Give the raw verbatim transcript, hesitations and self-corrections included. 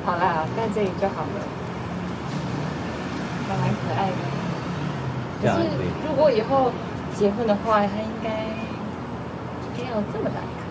好啦，在这里就好了，还蛮可爱的。可是这样还可以。 如果以后结婚的话，它应该应该要这么大一颗。